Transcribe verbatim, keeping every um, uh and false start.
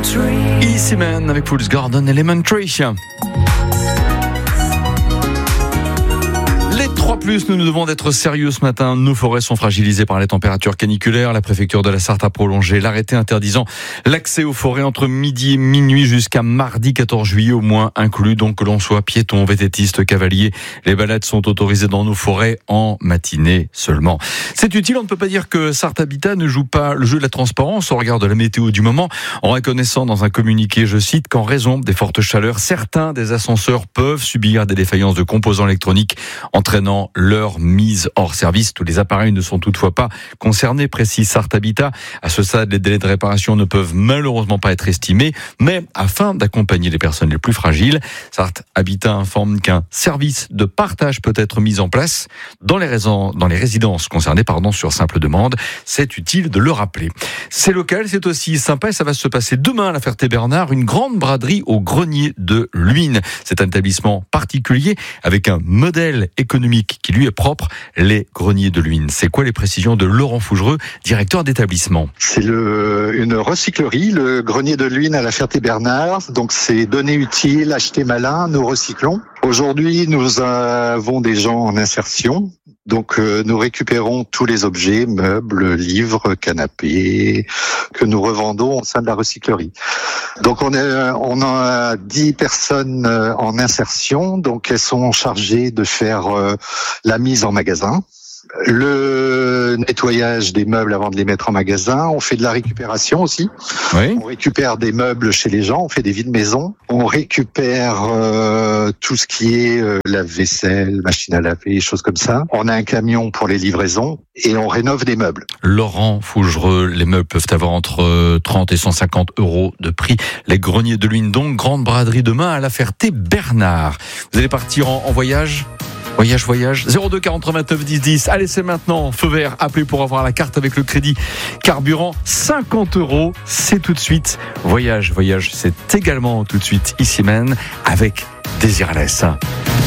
Easy Man avec Fool's Garden Elementary. Les trois plus, nous nous devons d'être sérieux ce matin. Nos forêts sont fragilisées par les températures caniculaires. La préfecture de la Sarthe a prolongé l'arrêté interdisant l'accès aux forêts entre midi et minuit jusqu'à mardi quatorze juillet au moins, inclus donc que l'on soit piéton, vététiste, cavalier. Les balades sont autorisées dans nos forêts en matinée seulement. C'est utile, on ne peut pas dire que Sarthe Habitat ne joue pas le jeu de la transparence au regard de la météo du moment, en reconnaissant dans un communiqué, je cite, qu'en raison des fortes chaleurs, certains des ascenseurs peuvent subir des défaillances de composants électroniques entraînant leur mise hors service. Tous les appareils ne sont toutefois pas concernés, précise Sarthe Habitat. À ce stade, les délais de réparation ne peuvent malheureusement pas être estimés, mais afin d'accompagner les personnes les plus fragiles, Sarthe Habitat informe qu'un service de partage peut être mis en place dans les, raisons, dans les résidences concernées pardon, sur simple demande. C'est utile de le rappeler. C'est local, c'est aussi sympa et ça va se passer demain à la Ferté-Bernard, une grande braderie au grenier de Luynes. C'est un établissement particulier avec un modèle économique qui lui est propre, les greniers de Luynes. C'est quoi les précisions de Laurent Fougereux, directeur d'établissement? C'est le, une recyclerie, le grenier de Luynes à la Ferté-Bernard. Donc c'est données utiles, acheter malin, nous recyclons. Aujourd'hui, nous avons des gens en insertion. Donc euh, nous récupérons tous les objets, meubles, livres, canapés, que nous revendons au sein de la recyclerie. Donc on, est, on a dix personnes en insertion, donc elles sont chargées de faire euh, la mise en magasin, le nettoyage des meubles avant de les mettre en magasin. On fait de la récupération aussi. Oui. On récupère des meubles chez les gens, on fait des vides maison. On récupère euh, tout ce qui est euh, lave-vaisselle, machine à laver, choses comme ça. On a un camion pour les livraisons et on rénove des meubles. Laurent Fougereux, les meubles peuvent avoir entre trente et cent cinquante euros de prix. Les greniers de Luynes donc, grande braderie demain à la Ferté-Bernard. Vous allez partir en, en voyage ? Voyage, voyage, zéro deux quarante-trois vingt-neuf dix dix. Allez, c'est maintenant, feu vert, appelez pour avoir la carte avec le crédit carburant, cinquante euros, c'est tout de suite. Voyage, voyage, c'est également tout de suite Easy Man avec Désirless.